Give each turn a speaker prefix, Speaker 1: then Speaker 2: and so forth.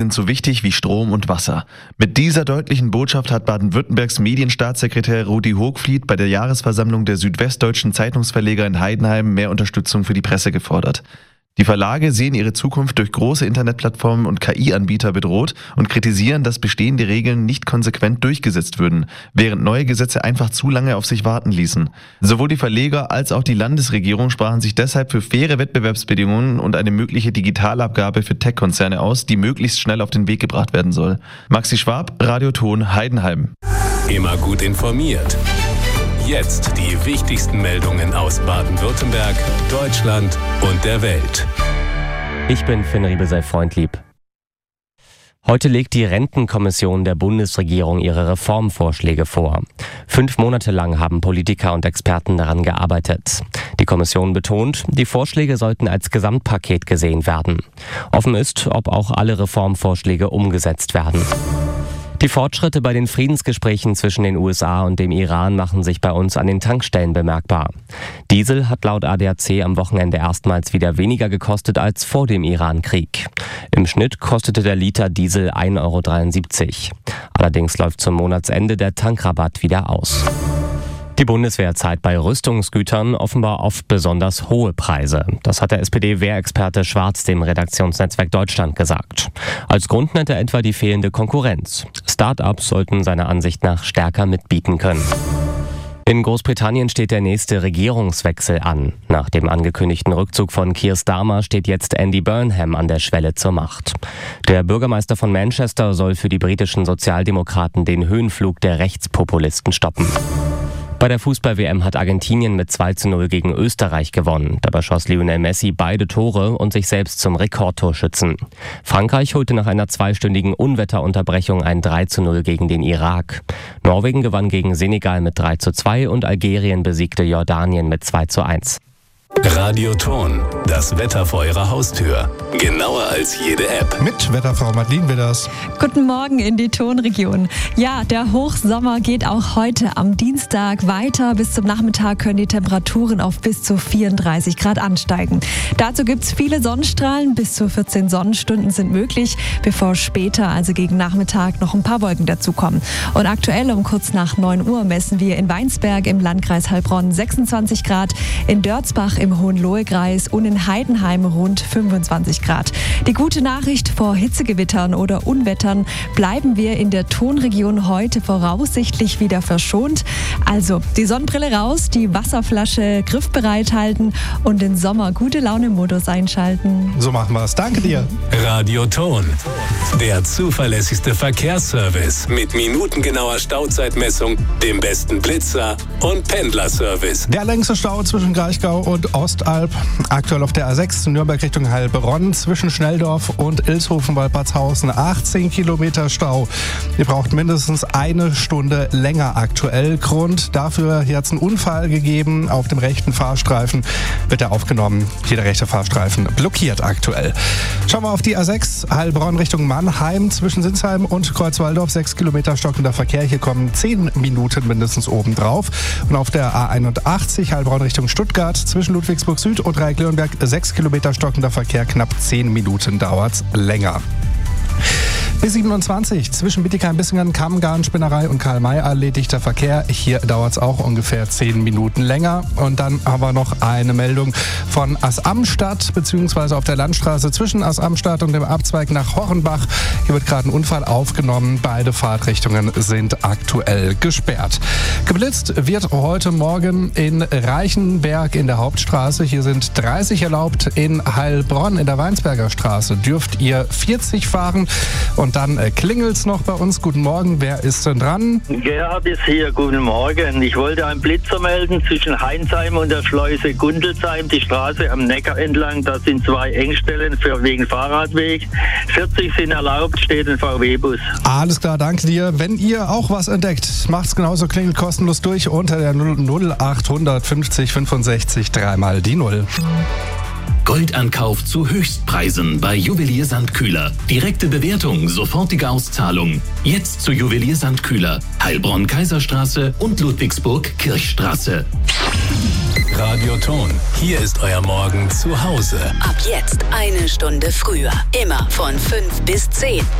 Speaker 1: sind so wichtig wie Strom und Wasser. Mit dieser deutlichen Botschaft hat Baden-Württembergs Medienstaatssekretär Rudi Hochfliet bei der Jahresversammlung der südwestdeutschen Zeitungsverleger in Heidenheim mehr Unterstützung für die Presse gefordert. Die Verlage sehen ihre Zukunft durch große Internetplattformen und KI-Anbieter bedroht und kritisieren, dass bestehende Regeln nicht konsequent durchgesetzt würden, während neue Gesetze einfach zu lange auf sich warten ließen. Sowohl die Verleger als auch die Landesregierung sprachen sich deshalb für faire Wettbewerbsbedingungen und eine mögliche Digitalabgabe für Tech-Konzerne aus, die möglichst schnell auf den Weg gebracht werden soll. Maxi Schwab, Radio Ton, Heidenheim.
Speaker 2: Immer gut informiert. Jetzt die wichtigsten Meldungen aus Baden-Württemberg, Deutschland und der Welt.
Speaker 3: Ich bin Finn Riebesell-Freundlieb. Heute legt die Rentenkommission der Bundesregierung ihre Reformvorschläge vor. 5 Monate lang haben Politiker und Experten daran gearbeitet. Die Kommission betont, die Vorschläge sollten als Gesamtpaket gesehen werden. Offen ist, ob auch alle Reformvorschläge umgesetzt werden. Die Fortschritte bei den Friedensgesprächen zwischen den USA und dem Iran machen sich bei uns an den Tankstellen bemerkbar. Diesel hat laut ADAC am Wochenende erstmals wieder weniger gekostet als vor dem Iran-Krieg. Im Schnitt kostete der Liter Diesel 1,73 €. Allerdings läuft zum Monatsende der Tankrabatt wieder aus. Die Bundeswehr zahlt bei Rüstungsgütern offenbar oft besonders hohe Preise. Das hat der SPD-Wehrexperte Schwarz dem Redaktionsnetzwerk Deutschland gesagt. Als Grund nennt er etwa die fehlende Konkurrenz. Start-ups sollten seiner Ansicht nach stärker mitbieten können. In Großbritannien steht der nächste Regierungswechsel an. Nach dem angekündigten Rückzug von Keir Starmer steht jetzt Andy Burnham an der Schwelle zur Macht. Der Bürgermeister von Manchester soll für die britischen Sozialdemokraten den Höhenflug der Rechtspopulisten stoppen. Bei der Fußball-WM hat Argentinien mit 2:0 gegen Österreich gewonnen. Dabei schoss Lionel Messi beide Tore und sich selbst zum Rekordtorschützen. Frankreich holte nach einer 2-stündigen Unwetterunterbrechung ein 3:0 gegen den Irak. Norwegen gewann gegen Senegal mit 3:2 und Algerien besiegte Jordanien mit 2:1.
Speaker 2: Radio Ton, das Wetter vor Ihrer Haustür. Genauer als jede App.
Speaker 4: Mit Wetterfrau Madeleine Widders.
Speaker 5: Guten Morgen in die Tonregion. Ja, der Hochsommer geht auch heute am Dienstag weiter. Bis zum Nachmittag können die Temperaturen auf bis zu 34 Grad ansteigen. Dazu gibt es viele Sonnenstrahlen. Bis zu 14 Sonnenstunden sind möglich, bevor später, also gegen Nachmittag, noch ein paar Wolken dazukommen. Und aktuell um kurz nach 9 Uhr messen wir in Weinsberg im Landkreis Heilbronn 26 Grad, in Dörzbach im Hohenlohe-Kreis und in Heidenheim rund 25 Grad. Die gute Nachricht: vor Hitzegewittern oder Unwettern bleiben wir in der Tonregion heute voraussichtlich wieder verschont. Also die Sonnenbrille raus, die Wasserflasche griffbereit halten und den Sommer-Gute-Laune-Modus einschalten.
Speaker 4: So machen wir es. Danke dir.
Speaker 2: Radio Ton, der zuverlässigste Verkehrsservice mit minutengenauer Stauzeitmessung, dem besten Blitzer und Pendlerservice.
Speaker 4: Der längste Stau zwischen Kraichgau und Ostalb. Aktuell auf der A6 Nürnberg Richtung Heilbronn zwischen Schnelldorf und Ilshofen-Walpertshausen 18 Kilometer Stau. Ihr braucht mindestens 1 Stunde länger aktuell. Grund dafür: hier hat es einen Unfall gegeben. Auf dem rechten Fahrstreifen wird er aufgenommen. Hier der rechte Fahrstreifen blockiert aktuell. Schauen wir auf die A6 Heilbronn Richtung Mannheim zwischen Sinsheim und Kreuzwaldorf 6 Kilometer stockender Verkehr. Hier kommen 10 Minuten mindestens obendrauf. Und auf der A81 Heilbronn Richtung Stuttgart zwischen Ludwigsburg Süd und Reik-Leonberg 6 Kilometer stockender Verkehr, knapp 10 Minuten dauert's länger. B27 zwischen Bietigheim-Bissingen, Kammgarn, Spinnerei und Karl-May erledigter Verkehr. Hier dauert es auch ungefähr 10 Minuten länger. Und dann haben wir noch eine Meldung von Assamstadt beziehungsweise auf der Landstraße zwischen Assamstadt und dem Abzweig nach Horrenbach. Hier wird gerade ein Unfall aufgenommen. Beide Fahrtrichtungen sind aktuell gesperrt. Geblitzt wird heute Morgen in Reichenberg in der Hauptstraße. Hier sind 30 erlaubt. In Heilbronn in der Weinsberger Straße dürft ihr 40 fahren. Und dann klingelt's noch bei uns. Guten Morgen, wer ist denn dran?
Speaker 6: Gerhard ist hier, guten Morgen. Ich wollte einen Blitzer melden zwischen Heinsheim und der Schleuse Gundelsheim, die Straße am Neckar entlang. Da sind 2 Engstellen wegen Fahrradweg. 40 sind erlaubt, steht ein VW-Bus.
Speaker 4: Alles klar, danke dir. Wenn ihr auch was entdeckt, macht's genauso, klingelt kostenlos durch unter der 0800 50 65 3 die 0.
Speaker 7: Goldankauf zu Höchstpreisen bei Juwelier Sandkühler. Direkte Bewertung, sofortige Auszahlung. Jetzt zu Juwelier Sandkühler, Heilbronn-Kaiserstraße und Ludwigsburg-Kirchstraße.
Speaker 2: Radio Ton, hier ist euer Morgen zu Hause.
Speaker 8: Ab jetzt 1 Stunde früher. Immer von 5 bis 10.